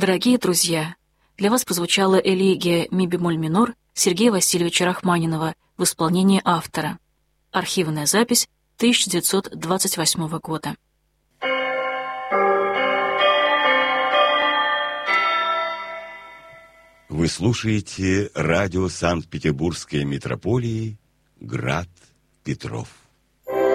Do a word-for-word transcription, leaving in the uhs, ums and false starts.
Дорогие друзья, для вас прозвучала элегия ми бемоль минор Сергея Васильевича Рахманинова в исполнении автора. Архивная запись тысяча девятьсот двадцать восьмого года. Вы слушаете радио Санкт-Петербургской метрополии «Град Петров».